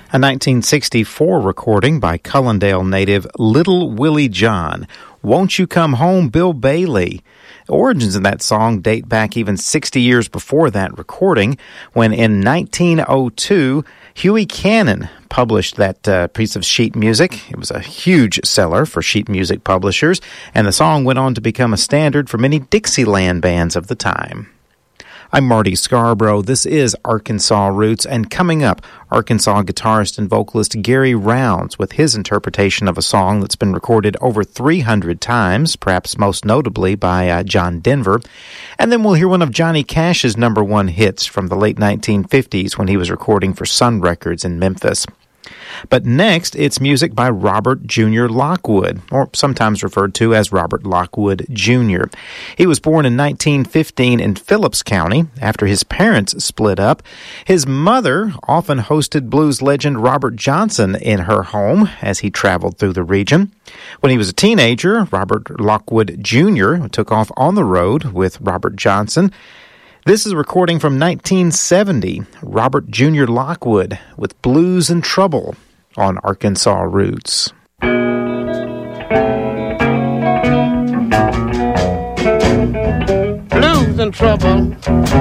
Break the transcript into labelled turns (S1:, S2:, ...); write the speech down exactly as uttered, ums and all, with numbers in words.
S1: A nineteen sixty-four recording by Cullendale native Little Willie John, Won't You Come Home, Bill Bailey. The origins of that song date back even sixty years before that recording, when in nineteen oh two, Huey Cannon published that uh, piece of sheet music. It was a huge seller for sheet music publishers, and the song went on to become a standard for many Dixieland bands of the time. I'm Marty Scarborough. This is Arkansas Roots, and coming up, Arkansas guitarist and vocalist Gary Rounds with his interpretation of a song that's been recorded over three hundred times, perhaps most notably by uh, John Denver. And then we'll hear one of Johnny Cash's number one hits from the late nineteen fifties when he was recording for Sun Records in Memphis. But next, it's music by Robert Junior Lockwood, or sometimes referred to as Robert Lockwood Junior He was born in nineteen fifteen in Phillips County after his parents split up. His mother often hosted blues legend Robert Johnson in her home as he traveled through the region. When he was a teenager, Robert Lockwood Junior took off on the road with Robert Johnson. This is a recording from nineteen seventy, Robert Junior Lockwood with Blues and Trouble on Arkansas Roots.
S2: Blues and Trouble.